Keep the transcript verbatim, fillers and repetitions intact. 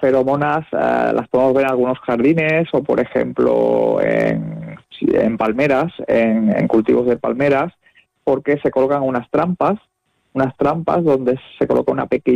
feromonas eh, las podemos ver en algunos jardines o, por ejemplo, en, en palmeras, en, en cultivos de palmeras, porque se colocan unas trampas, unas trampas donde se coloca una pequeña